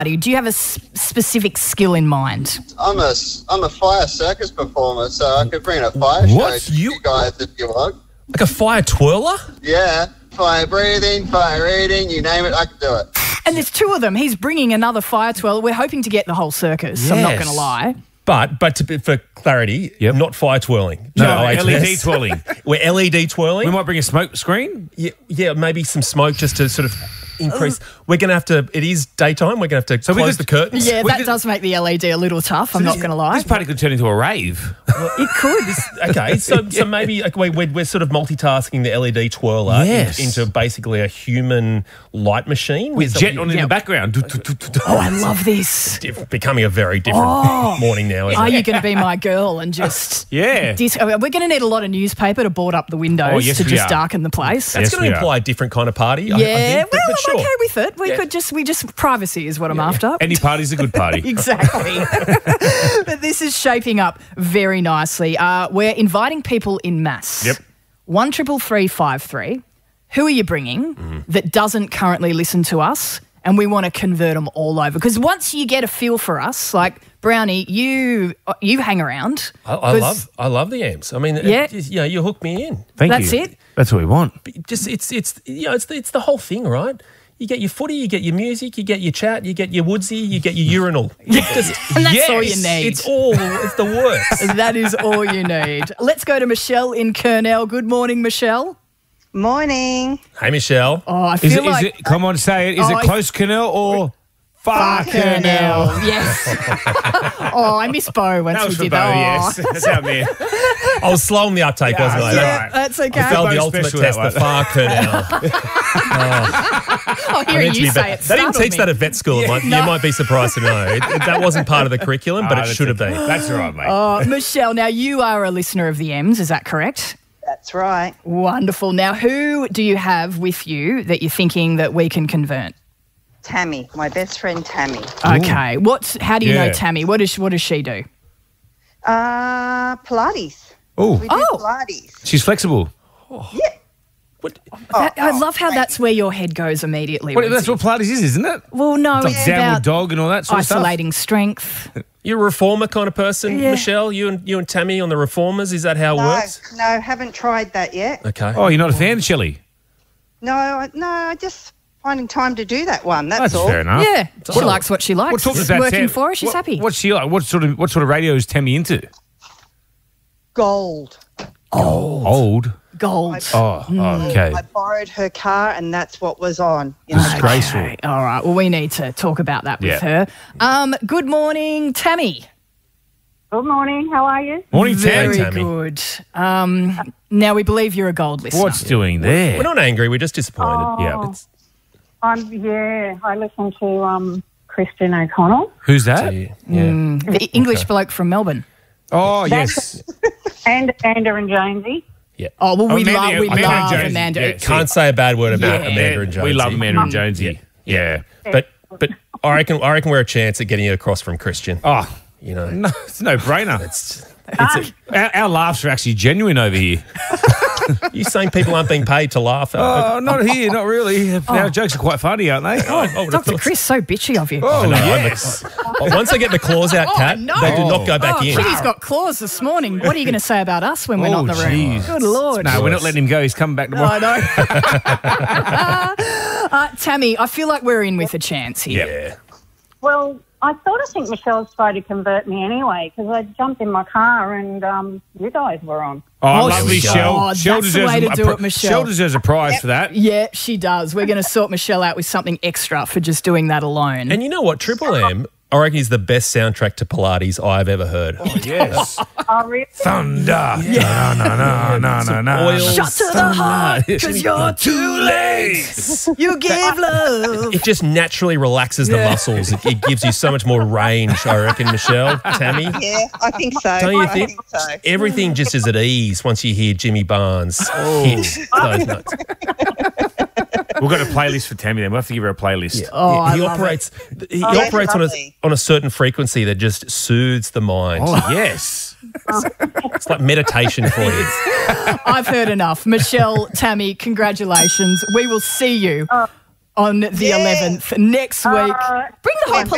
Do you have a specific skill in mind? I'm a fire circus performer, so I could bring a fire show to you guys if you want. Like a fire twirler? Yeah, fire breathing, fire eating, you name it, I can do it. And there's two of them. He's bringing another fire twirler. We're hoping to get the whole circus, I'm not going to lie. But for clarity, not fire twirling. No, LED twirling. We're LED twirling. We might bring a smoke screen. Yeah, maybe some smoke just to sort of increase. We're going to have to, it is daytime, we're going to have to close the curtains. Yeah, that does make the LED a little tough, I'm not going to lie. This party could turn into a rave. It could. Okay, so maybe we're sort of multitasking the LED twirler into basically a human light machine. With jet on in the background. Oh, I love this. Becoming a very different morning now, isn't Are it? you going to be my girl and just... Yeah. We're going to need a lot of newspaper to board up the windows to just darken the place. That's going to imply a different kind of party. Yeah, I think, well, but I'm okay with it. We just privacy is what I'm after. Any party's a good party. Exactly. But this is shaping up very nicely. We're inviting people in mass. Yep. 1-333-53. Who are you bringing that doesn't currently listen to us? And we want to convert them all over. Because once you get a feel for us, like Brownie, you hang around. I love the amps. I mean, you hook me in. That's it. That's what we want. Just it's the whole thing, right? You get your footy, you get your music, you get your chat, you get your woodsy, you get your urinal. And that's all you need. It's the worst. That is all you need. Let's go to Michelle in Kurnell. Good morning, Michelle. Morning. Hey, Michelle. Oh, I feel like... come on, say it. Is it close Kurnell or far Kurnell? Yes. I miss Bo once we did that. Yes. That's how man. I was slow on the uptake, wasn't I? Yeah, that's okay. I failed the ultimate test, the far Kurnell. Hearing you say it. They didn't teach that at vet school. You might be surprised to know. That wasn't part of the curriculum, but it should have been. That's all right, mate. Michelle, now you are a listener of the M's, is that correct? That's right. Wonderful. Now, who do you have with you that you're thinking that we can convert? Tammy, my best friend Tammy. Okay. How do you know Tammy? What does she do? Pilates. Oh. We do Pilates. She's flexible. Yeah. I love how that's where your head goes immediately. That's what Pilates is, isn't it? Well, no, it's it's downward about dog and all that sort of stuff. isolating strength. You're a reformer kind of person, Michelle? You and Tammy on the reformers? Is that how it works? No, haven't tried that yet. Okay. Oh, you're not a fan of Shelley? No, just finding time to do that one. That's all. Fair enough. Yeah, she likes what she likes. It's working for her. She's happy. What's she like? What sort of radio is Tammy into? Gold. Old. Gold. Okay. I borrowed her car and that's what was on. Disgraceful. Okay. All right. Well, we need to talk about that with her. Good morning, Tammy. Good morning. How are you? Morning, Very Tammy. good. Now, we believe you're a gold listener. What's doing there? We're not angry. We're just disappointed. Oh. I listen to Christian O'Connell. Who's that? The English bloke from Melbourne. Oh, yes. And Amanda and Jonesy. Yeah. Oh, well, we Amanda love and Amanda. Yeah, Can't say a bad word about Amanda and Jonesy. We love Amanda and Jonesy. Yeah. But I reckon we're a chance at getting you across from Christian. Oh, No, it's a no-brainer. Our laughs are actually genuine over here. You saying people aren't being paid to laugh? Oh, not here, not really. Our jokes are quite funny, aren't they? Dr. Chris, so bitchy of you. Oh, yes. Once they get the claws out, Kat, they do not go back in. Kitty's got claws this morning. What are you going to say about us when we're not in the room? Good Lord. No, we're not letting him go. He's coming back tomorrow. I know. Tammy, I feel like we're in with a chance here. Yeah. Well, I sort of think Michelle's tried to convert me anyway because I jumped in my car and you guys were on. Oh, lovely, Shell. Oh, that's the way to do it, Michelle. Shell deserves a prize for that. Yeah, she does. We're going to sort Michelle out with something extra for just doing that alone. And you know what? Triple M, I reckon, is the best soundtrack to Pilates I've ever heard. Oh, yes. Oh, really? Thunder. Yeah. No. Shut to the heart because you're too late. You give love. It just naturally relaxes the muscles. It gives you so much more range, I reckon, Michelle, Tammy. Yeah, I think so. Don't you I think? think so. Everything just is at ease once you hear Jimmy Barnes hit those notes. We've got a playlist for Tammy then. We'll have to give her a playlist. Oh, he operates on a certain frequency that just soothes the mind. Oh, yes. It's like meditation for you. I've heard enough. Michelle, Tammy, congratulations. We will see you on the 11th next week. Bring the whole